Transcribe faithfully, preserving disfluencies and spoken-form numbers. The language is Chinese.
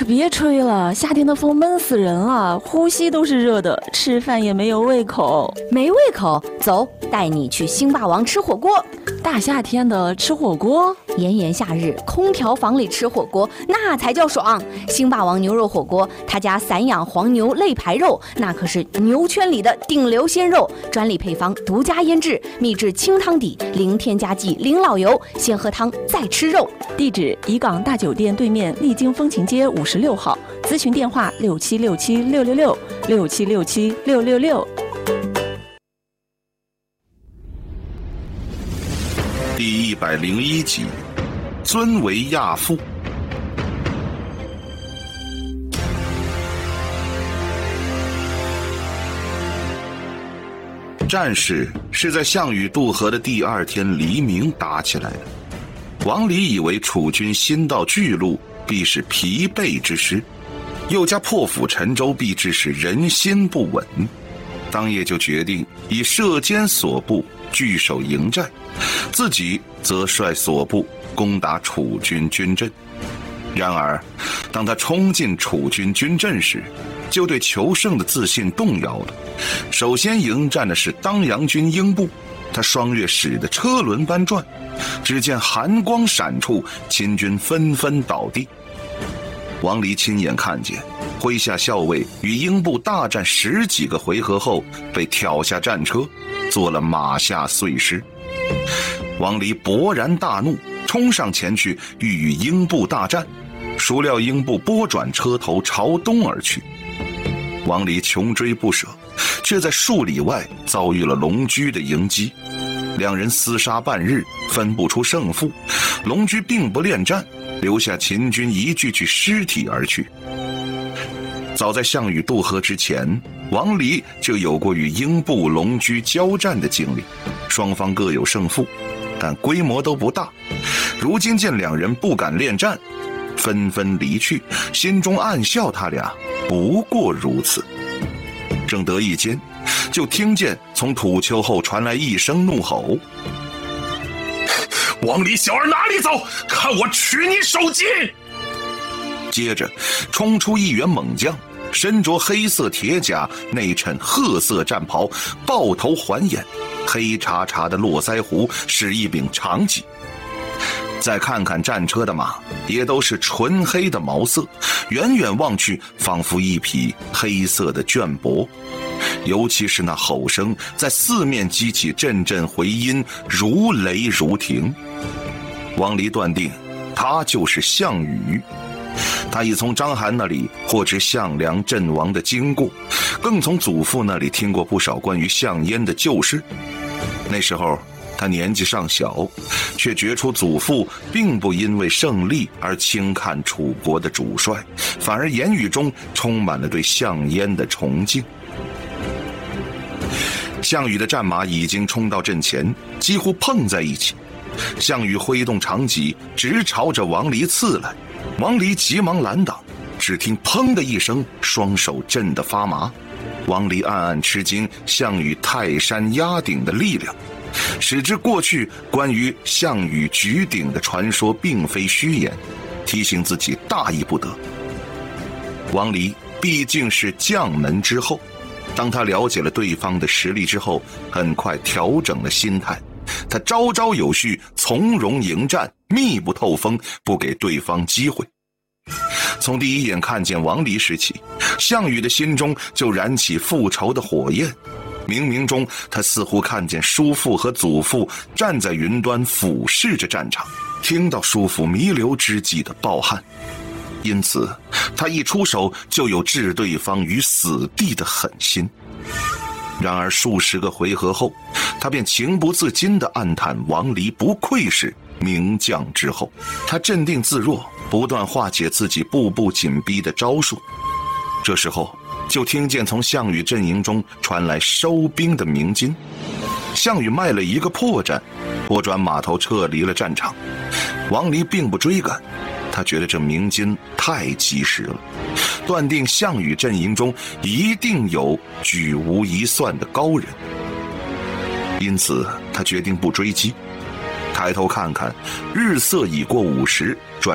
可别吹了，夏天的风闷死人了，呼吸都是热的，吃饭也没有胃口。 没胃口？走，带你去星霸王吃火锅。 大夏天的吃火锅， 炎炎夏日，空调房里吃火锅那才叫爽。星霸王牛肉火锅，他家散养黄牛肋排肉，那可是牛圈里的顶流鲜肉，专利配方，独家腌制，秘制清汤底，零添加剂，零老油，先喝汤再吃肉。 地址：怡港大酒店对面丽晶风情街五十六号，咨询电话：六七六七六六六六七六七六六六。 第一百零一集，尊为亚父。战事是在项羽渡河的第二天黎明打起来的。王离以为楚军新到巨鹿，必是疲惫之师，又加破釜沉舟，必致使人心不稳，当夜就决定以射箭所部据守营寨，自己则率所部攻打楚军军阵。然而当他冲进楚军军阵时，就对求胜的自信动摇了。首先迎战的是当阳军英布，他双月使得车轮般转，只见寒光闪处，秦军纷纷倒地。王离亲眼看见麾下校尉与英布大战十几个回合后，被挑下战车，做了马下碎尸。王离勃然大怒，冲上前去欲与英布大战，孰料英布拨转车头朝东而去。王离穷追不舍，却在数里外遭遇了龙驹的迎击，两人厮杀半日，分不出胜负。龙驹并不恋战，留下秦军一具具尸体而去。早在项羽渡河之前，王离就有过与英布、龙驹交战的经历，双方各有胜负，但规模都不大。如今见两人不敢恋战，纷纷离去，心中暗笑他俩不过如此。正得意间，就听见从土丘后传来一声怒吼： 王离小儿哪里走？看我取你首级！ 接着冲出一员猛将，身着黑色铁甲，内衬褐色战袍，豹头环眼，黑叉叉的络腮胡，是一柄长戟。再看看战车的马，也都是纯黑的毛色，远远望去仿佛一匹黑色的绢帛。尤其是那吼声，在四面激起阵阵回音，如雷如霆。王离断定他就是项羽，他已从章邯那里获知项梁阵亡的经过，更从祖父那里听过不少关于项燕的旧事。那时候他年纪尚小，却觉出祖父并不因为胜利而轻看楚国的主帅，反而言语中充满了对项燕的崇敬。项羽的战马已经冲到阵前，几乎碰在一起。项羽挥动长戟，直朝着王离刺来。王离急忙拦挡，只听砰的一声，双手震得发麻。王离暗暗吃惊项羽泰山压顶的力量，使之过去关于项羽举鼎的传说并非虚言，提醒自己大意不得。王离毕竟是将门之后，当他了解了对方的实力之后，很快调整了心态。他招招有序，从容迎战，密不透风，不给对方机会。从第一眼看见王离时起，项羽的心中就燃起复仇的火焰。冥冥中，他似乎看见叔父和祖父站在云端俯视着战场，听到叔父弥留之际的抱憾。因此他一出手就有置对方于死地的狠心。然而数十个回合后，他便情不自禁地暗叹王离不愧是名将之后。他镇定自若，不断化解自己步步紧逼的招数。这时候就听见从项羽阵营中传来收兵的鸣金。项羽卖了一个破绽，拨转马头撤离了战场。王离并不追赶，他觉得这鸣金太及时了，断定项羽阵营中一定有举无一算的高人，因此他决定不追击。抬头看看，日色已过午时，转